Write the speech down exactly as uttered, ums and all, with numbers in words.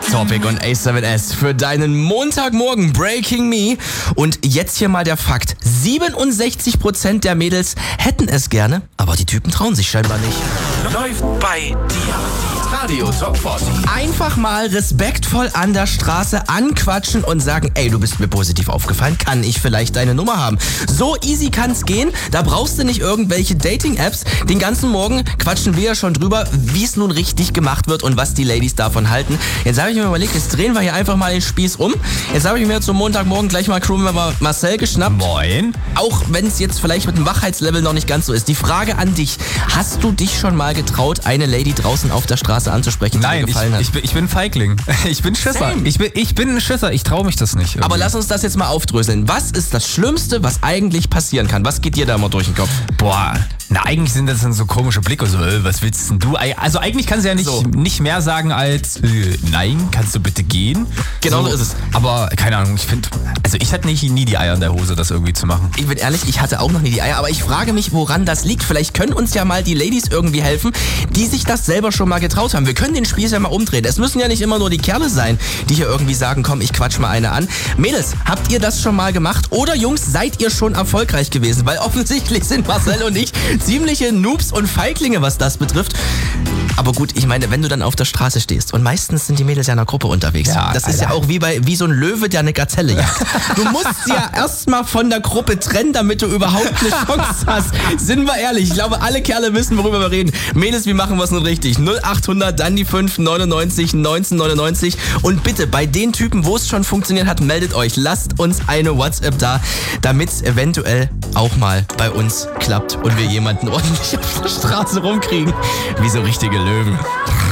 Topic und A sieben S für deinen Montagmorgen Breaking Me. Und jetzt hier mal der Fakt. siebenundsechzig Prozent der Mädels hätten es gerne, aber die Typen trauen sich scheinbar nicht. Läuft bei dir. Radio Top vierzig. Einfach mal respektvoll an der Straße anquatschen und sagen, ey, du bist mir positiv aufgefallen, kann ich vielleicht deine Nummer haben? So easy kann's gehen, da brauchst du nicht irgendwelche Dating-Apps. Den ganzen Morgen quatschen wir ja schon drüber, wie es nun richtig gemacht wird und was die Ladies davon halten. Jetzt habe ich mir überlegt, jetzt drehen wir hier einfach mal den Spieß um. Jetzt habe ich mir zum Montagmorgen gleich mal Crewmember Marcel geschnappt. Moin. Auch wenn es jetzt vielleicht mit dem Wachheitslevel noch nicht ganz so ist. Die Frage an dich, hast du dich schon mal getraut, eine Lady draußen auf der Straße anzusprechen, die Nein, dir gefallen ich, hat? ich, bin, ich bin Feigling. Ich bin Schisser. Same. Ich bin, ich bin ein Schisser. Ich traue mich das nicht. Irgendwie. Aber lass uns das jetzt mal aufdröseln. Was ist das Schlimmste, was eigentlich passieren kann? Was geht dir da mal durch den Kopf? Boah, na eigentlich sind das dann so komische Blicke, so, äh, was willst denn du? Also eigentlich kannst du ja nicht, So. nicht mehr sagen als, äh, nein, kannst du bitte gehen? Genau so ist es. Aber keine Ahnung, ich finde, also ich hatte nicht, nie die Eier in der Hose, das irgendwie zu machen. Ich bin ehrlich, ich hatte auch noch nie die Eier, aber ich frage mich, woran das liegt. Vielleicht können uns ja mal die Ladies irgendwie helfen, die sich das selber schon mal getraut haben. Wir können den Spieß ja mal umdrehen. Es müssen ja nicht immer nur die Kerle sein, die hier irgendwie sagen, komm, ich quatsch mal eine an. Mädels, habt ihr das schon mal gemacht? Oder Jungs, seid ihr schon erfolgreich gewesen? Weil offensichtlich sind Marcel und ich ziemliche Noobs und Feiglinge, was das betrifft. Aber gut, ich meine, wenn du dann auf der Straße stehst und meistens sind die Mädels ja in einer Gruppe unterwegs. Ja, das ist Alter. ja auch wie bei wie so ein Löwe, der eine Gazelle jagt. Du musst sie ja erstmal von der Gruppe trennen, damit du überhaupt eine Chance hast. Sind wir ehrlich, ich glaube, alle Kerle wissen, worüber wir reden. Mädels, wie machen wir es nun richtig? null achthundert, dann die fünf, neunundneunzig, neunzehnhundertneunundneunzig. Und bitte, bei den Typen, wo es schon funktioniert hat, meldet euch. Lasst uns eine WhatsApp da, damit es eventuell auch mal bei uns klappt und wir jemanden ordentlich auf der Straße rumkriegen. Wie so richtige Löwen.